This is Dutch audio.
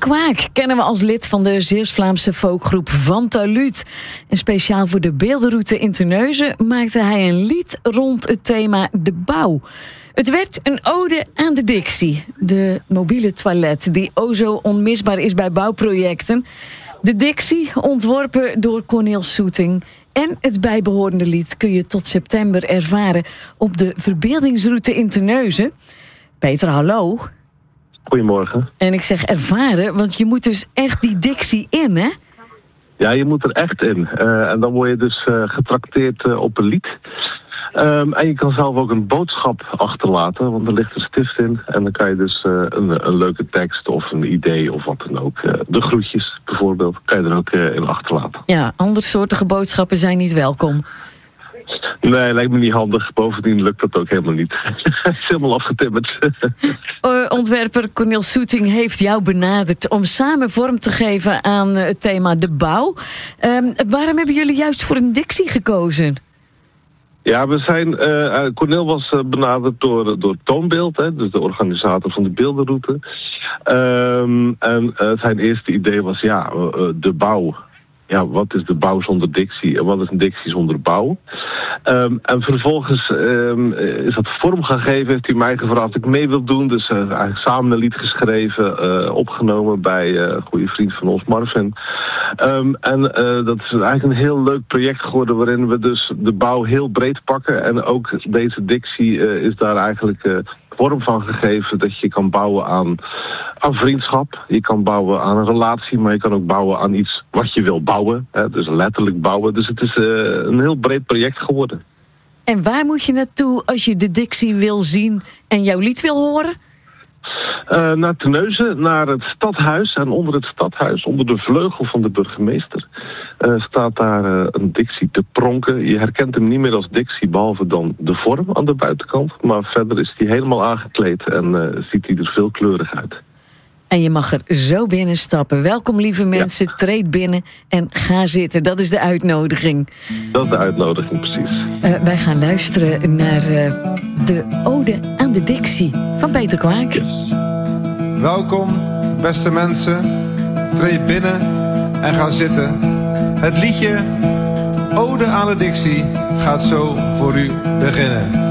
Kwaak kennen we als lid van de Zeeuws-Vlaamse folkgroep Van Taluut. En speciaal voor de beeldenroute in Terneuzen maakte hij een lied rond het thema de bouw. Het werd een ode aan de Dixie, de mobiele toilet die o zo onmisbaar is bij bouwprojecten. De Dixie, ontworpen door Cornel Soeting. En het bijbehorende lied kun je tot september ervaren op de verbeeldingsroute in Terneuzen. Peter, hallo. Goedemorgen. En ik zeg ervaren, want je moet dus echt die Dixie in, hè? Ja, je moet er echt in. En dan word je dus getrakteerd op een lied. En je kan zelf ook een boodschap achterlaten, want er ligt een stift in. En dan kan je dus een leuke tekst of een idee of wat dan ook. De groetjes bijvoorbeeld, kan je er ook in achterlaten. Ja, andersoortige boodschappen zijn niet welkom. Nee, lijkt me niet handig. Bovendien lukt dat ook helemaal niet. Het is helemaal afgetimmerd. Ontwerper Cornel Soeting heeft jou benaderd om samen vorm te geven aan het thema de bouw. Waarom hebben jullie juist voor een Dixie gekozen? Ja, we zijn. Cornel was benaderd door Toonbeeld, hè, dus de organisator van de beeldenroute. En zijn eerste idee was de bouw. Ja, wat is de bouw zonder Dixie en wat is een Dixie zonder bouw? En vervolgens is dat vorm gaan geven. Heeft hij mij gevraagd of ik mee wil doen. Dus eigenlijk samen een lied geschreven, opgenomen bij een goede vriend van ons, Marvin. En dat is eigenlijk een heel leuk project geworden waarin we dus de bouw heel breed pakken. En ook deze Dixie is daar eigenlijk vorm van gegeven dat je kan bouwen aan vriendschap. Je kan bouwen aan een relatie, maar je kan ook bouwen aan iets wat je wil bouwen. Hè, dus letterlijk bouwen. Dus het is een heel breed project geworden. En waar moet je naartoe als je de Dixie wil zien en jouw lied wil horen? Naar Terneuzen, naar het stadhuis. En onder het stadhuis, onder de vleugel van de burgemeester, staat daar een Dixie te pronken. Je herkent hem niet meer als Dixie, behalve dan de vorm aan de buitenkant. Maar verder is hij helemaal aangekleed en ziet hij er veelkleurig uit. En je mag er zo binnenstappen. Welkom, lieve mensen. Ja. Treed binnen en ga zitten. Dat is de uitnodiging. Dat is de uitnodiging, precies. Wij gaan luisteren naar de ode aan de Dixie van Peter Kwaak. Yes. Welkom, beste mensen. Treed binnen en ga zitten. Het liedje Ode aan de Dixie gaat zo voor u beginnen.